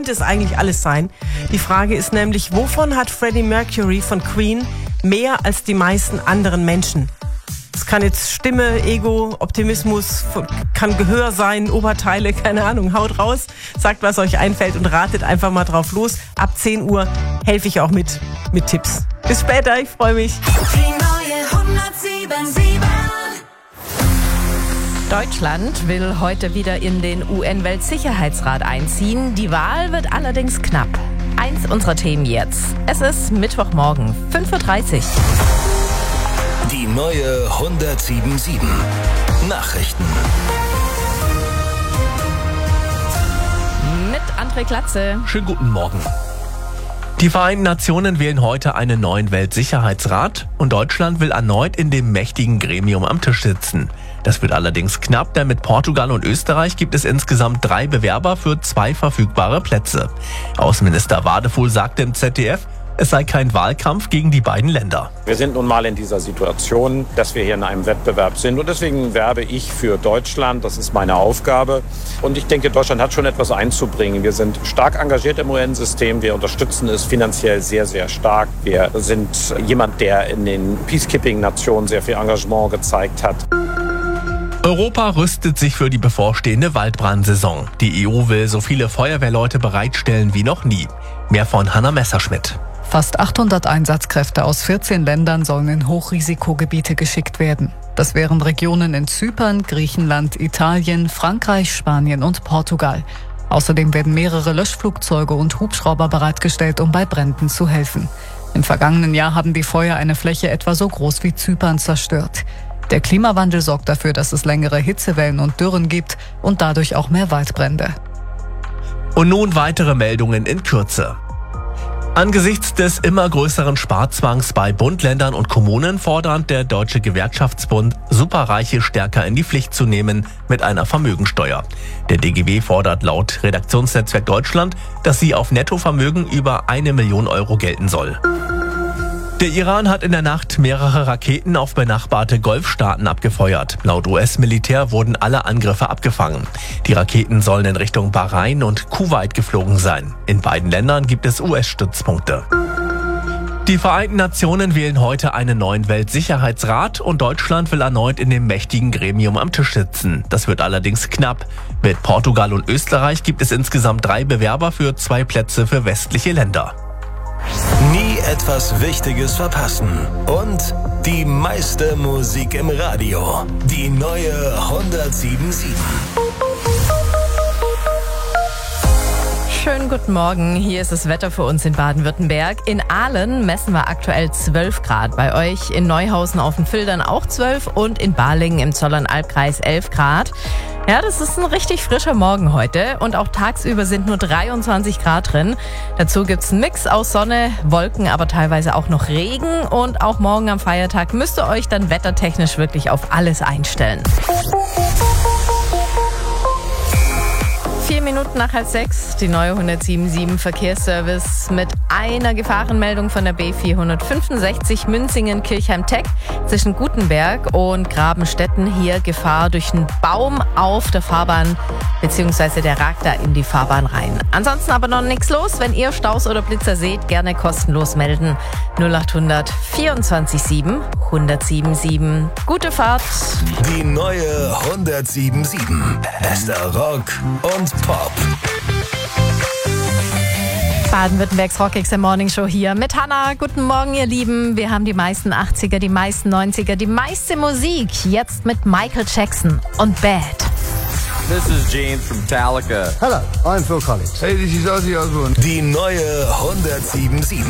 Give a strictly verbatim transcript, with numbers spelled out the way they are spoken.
Könnte es eigentlich alles sein. Die Frage ist nämlich, wovon hat Freddie Mercury von Queen mehr als die meisten anderen Menschen? Es kann jetzt Stimme, Ego, Optimismus, kann Gehör sein, Oberteile, keine Ahnung. Haut raus, sagt, was euch einfällt und ratet einfach mal drauf los. Ab zehn Uhr helfe ich auch mit, mit Tipps. Bis später, ich freue mich. Die neue hundertsieben Komma sieben. Deutschland will heute wieder in den U N-Weltsicherheitsrat einziehen. Die Wahl wird allerdings knapp. Eins unserer Themen jetzt. Es ist Mittwochmorgen, fünf Uhr dreißig. Die neue hundertsieben Komma sieben. Nachrichten. Mit André Glatze. Schönen guten Morgen. Die Vereinten Nationen wählen heute einen neuen Weltsicherheitsrat und Deutschland will erneut in dem mächtigen Gremium am Tisch sitzen. Das wird allerdings knapp, denn mit Portugal und Österreich gibt es insgesamt drei Bewerber für zwei verfügbare Plätze. Außenminister Wadefuhl sagte im Z D F, es sei kein Wahlkampf gegen die beiden Länder. Wir sind nun mal in dieser Situation, dass wir hier in einem Wettbewerb sind. Und deswegen werbe ich für Deutschland. Das ist meine Aufgabe. Und ich denke, Deutschland hat schon etwas einzubringen. Wir sind stark engagiert im U N-System. Wir unterstützen es finanziell sehr, sehr stark. Wir sind jemand, der in den Peacekeeping-Nationen sehr viel Engagement gezeigt hat. Europa rüstet sich für die bevorstehende Waldbrandsaison. Die E U will so viele Feuerwehrleute bereitstellen wie noch nie. Mehr von Hanna Messerschmidt. Fast achthundert Einsatzkräfte aus vierzehn Ländern sollen in Hochrisikogebiete geschickt werden. Das wären Regionen in Zypern, Griechenland, Italien, Frankreich, Spanien und Portugal. Außerdem werden mehrere Löschflugzeuge und Hubschrauber bereitgestellt, um bei Bränden zu helfen. Im vergangenen Jahr haben die Feuer eine Fläche etwa so groß wie Zypern zerstört. Der Klimawandel sorgt dafür, dass es längere Hitzewellen und Dürren gibt und dadurch auch mehr Waldbrände. Und nun weitere Meldungen in Kürze. Angesichts des immer größeren Sparzwangs bei Bund, Ländern und Kommunen fordert der Deutsche Gewerkschaftsbund, Superreiche stärker in die Pflicht zu nehmen mit einer Vermögensteuer. Der D G B fordert laut Redaktionsnetzwerk Deutschland, dass sie auf Nettovermögen über eine Million Euro gelten soll. Der Iran hat in der Nacht mehrere Raketen auf benachbarte Golfstaaten abgefeuert. Laut U S-Militär wurden alle Angriffe abgefangen. Die Raketen sollen in Richtung Bahrain und Kuwait geflogen sein. In beiden Ländern gibt es U S-Stützpunkte. Die Vereinten Nationen wählen heute einen neuen Weltsicherheitsrat und Deutschland will erneut in dem mächtigen Gremium am Tisch sitzen. Das wird allerdings knapp. Mit Portugal und Österreich gibt es insgesamt drei Bewerber für zwei Plätze für westliche Länder. Nie etwas Wichtiges verpassen. Und die meiste Musik im Radio. Die neue hundertsieben Komma sieben. Schönen guten Morgen, hier ist das Wetter für uns in Baden-Württemberg. In Aalen messen wir aktuell zwölf Grad, bei euch in Neuhausen auf den Fildern auch zwölf und in Balingen im Zollernalbkreis elf Grad. Ja, das ist ein richtig frischer Morgen heute und auch tagsüber sind nur dreiundzwanzig Grad drin. Dazu gibt's einen Mix aus Sonne, Wolken, aber teilweise auch noch Regen und auch morgen am Feiertag müsst ihr euch dann wettertechnisch wirklich auf alles einstellen. Vier Minuten nach halb sechs, die neue hundertsieben Komma sieben Verkehrsservice mit einer Gefahrenmeldung von der B vierhundertfünfundsechzig Münzingen-Kirchheim-Teck zwischen Gutenberg und Grabenstetten. Hier Gefahr durch einen Baum auf der Fahrbahn, beziehungsweise der ragt da in die Fahrbahn rein. Ansonsten aber noch nichts los. Wenn ihr Staus oder Blitzer seht, gerne kostenlos melden. null acht hundert vierundzwanzig sieben hundertsieben sieben. Gute Fahrt. Die neue hundertsieben Komma sieben. Bester Rock und Pop. Baden-Württembergs Rock X M Morning Show hier mit Hanna. Guten Morgen, ihr Lieben. Wir haben die meisten achtziger, die meisten neunziger, die meiste Musik. Jetzt mit Michael Jackson und Bad. This is James from Metallica. Hello, I'm Phil Collins. Hey, this is Ozzy Osbourne. Die neue hundertsieben Komma sieben.